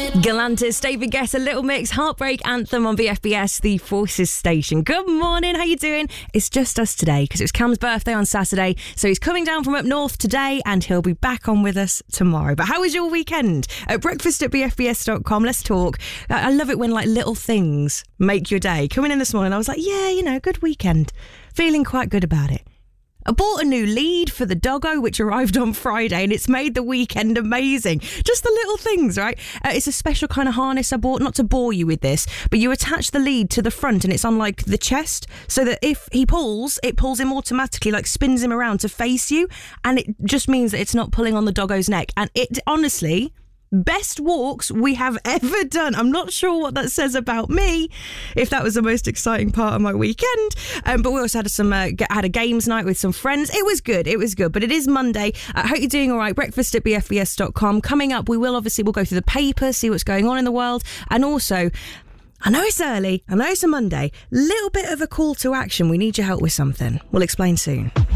Galantis, David Guetta, Little Mix, Heartbreak Anthem on BFBS, the Forces station. Good morning, how you doing? It's just us today because it was Cam's birthday on Saturday, so he's coming down from up north today and he'll be back on with us tomorrow. But how was your weekend? At breakfast@bfbs.com, let's talk. I love it when little things make your day. Coming in this morning, I was like, yeah, good weekend. Feeling quite good about it. I bought a new lead for the doggo, which arrived on Friday, and it's made the weekend amazing. Just the little things, right? It's a special kind of harness I bought, not to bore you with this, but you attach the lead to the front and it's on the chest, so that if he pulls, it pulls him automatically, spins him around to face you, and it just means that it's not pulling on the doggo's neck. And it honestly... best walks we have ever done. I'm not sure what that says about me, if that was the most exciting part of my weekend. But we also had a games night with some friends. It was good. But it is Monday. I hope you're doing all right. breakfast@bfbs.com. Coming up, we'll go through the paper, see what's going on in the world. And also, I know it's early. I know it's a Monday. Little bit of a call to action. We need your help with something. We'll explain soon.